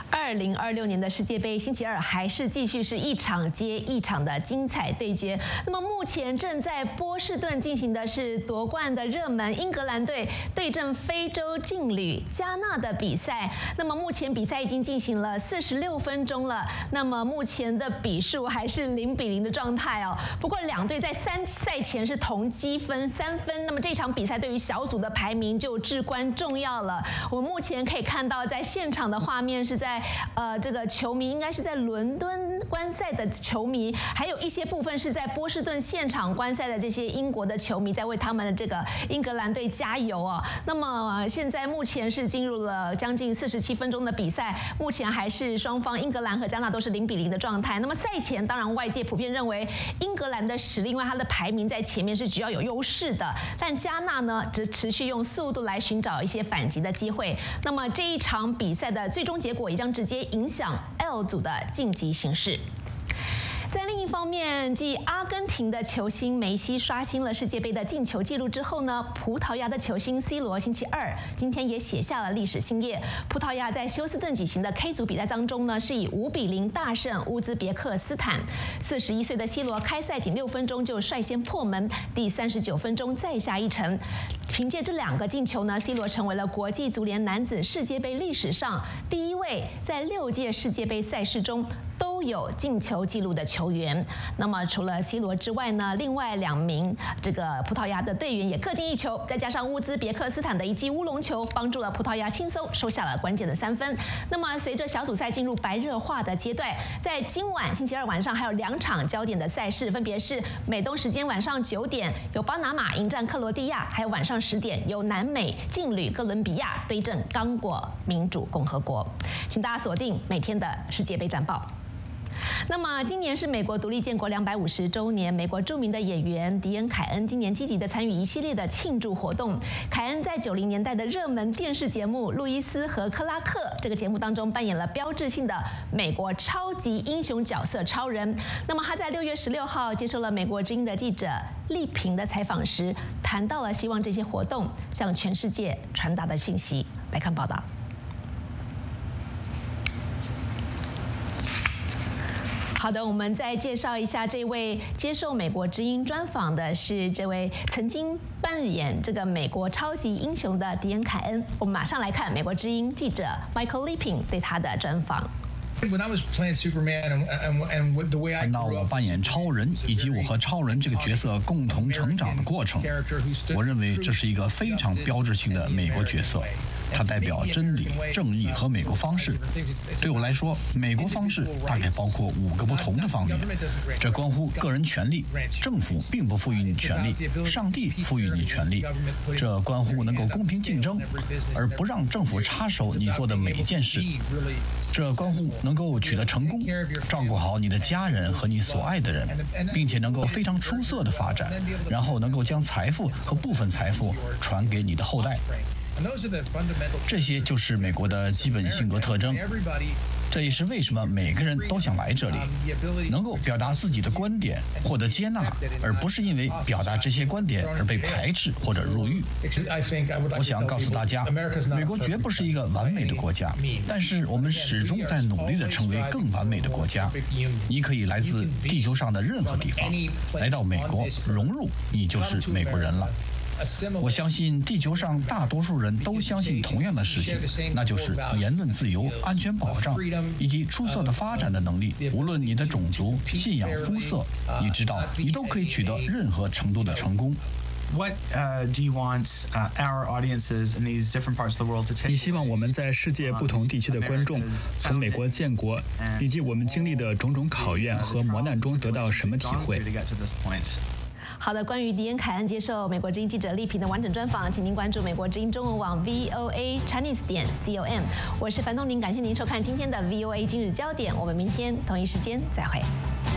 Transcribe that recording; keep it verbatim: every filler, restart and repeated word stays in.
二零二六年的世界杯星期二还是继续是一场接一场的精彩对决。那么目前正在波士顿进行的是夺冠的热门英格兰队对阵非洲劲旅加纳的比赛。那么目前比赛已经进行了四十六分钟了，那么目前的比数还是零比零的状态哦。不过两队在三赛前是同积分三分，那么这场比赛对于小组的排名就至关重要了。我们目前可以看到，在现场的画面是在呃这个球迷应该是在伦敦观赛的球迷，还有一些部分是在波士顿现场观赛的这些英国的球迷在为他们的这个英格兰队加油哦。那么现在目前是进入了将近四十七分钟的比赛，目前还是双方英格兰和加纳都是零比零的状态。那么赛前当然外界普遍认为英格兰的实力，因为它的排名在前面是比较有优势的，但加纳呢只持续用速度来寻找一些反击的机会。那么这一场比赛的最终结果也将直接影响 L 组的晋级形势。在另一方面，继阿根廷的球星梅西刷新了世界杯的进球纪录之后呢，葡萄牙的球星 C 罗星期二今天也写下了历史新页。葡萄牙在休斯顿举行的 K 组比赛当中呢，是以五比零大胜乌兹别克斯坦。四十一岁的 C 罗开赛仅六分钟就率先破门，第三十九分钟再下一城。凭借这两个进球呢 ，C 罗成为了国际足联男子世界杯历史上第一位在六届世界杯赛事中都有进球纪录的球员。那么除了 C 罗之外呢，另外两名这个葡萄牙的队员也各进一球，再加上乌兹别克斯坦的一记乌龙球，帮助了葡萄牙轻松收下了关键的三分。那么随着小组赛进入白热化的阶段，在今晚星期二晚上还有两场焦点的赛事，分别是美东时间晚上九点有巴拿马迎战克罗地亚，还有晚上十点由南美劲旅哥伦比亚对阵刚果民主共和国。请大家锁定每天的世界杯战报。那么今年是美国独立建国两百五十周年，美国著名的演员迪恩·凯恩今年积极的参与一系列的庆祝活动。凯恩在九零年代的热门电视节目《路易斯和克拉克》这个节目当中扮演了标志性的美国超级英雄角色超人。那么他在六月十六号接受了美国之音的记者丽萍的采访时，谈到了希望这些活动向全世界传达的信息。来看报道。好的，我们再介绍一下这位接受美国之音专访的是这位曾经扮演这个美国超级英雄的迪恩·凯恩。我们马上来看美国之音记者 Michael Liping 对他的专访。 看到我扮演超人以及我和超人这个角色共同成长的过程，我认为这是一个非常标志性的美国角色。它代表真理、正义和美国方式。对我来说，美国方式大概包括五个不同的方面，这关乎个人权利。政府并不赋予你权利，上帝赋予你权利。这关乎能够公平竞争，而不让政府插手你做的每一件事。这关乎能够取得成功，照顾好你的家人和你所爱的人，并且能够非常出色的发展，然后能够将财富和部分财富传给你的后代。这些就是美国的基本性格特征，这也是为什么每个人都想来这里，能够表达自己的观点，获得接纳，而不是因为表达这些观点而被排斥或者入狱。我想告诉大家，美国绝不是一个完美的国家，但是我们始终在努力地成为更完美的国家。你可以来自地球上的任何地方，来到美国融入，你就是美国人了。我相信地球上大多数人都相信同样的事情，那就是言论自由、安全保障以及出色的发展的能力。无论你的种族、信仰、肤色，你知道，你都可以取得任何程度的成功。 What uh, do you want uh, our audiences in these different parts of the world to take? 你希望我们在世界不同地区的观众，从美国建国以及我们经历的种种考验和磨难中得到什么体会？ 好的，关于迪恩·凯恩接受美国之音记者丽萍的完整专访，请您关注美国之音中文网 V O A Chinese 点 com。我是樊东林，感谢您收看今天的 V O A 今日焦点，我们明天同一时间再会。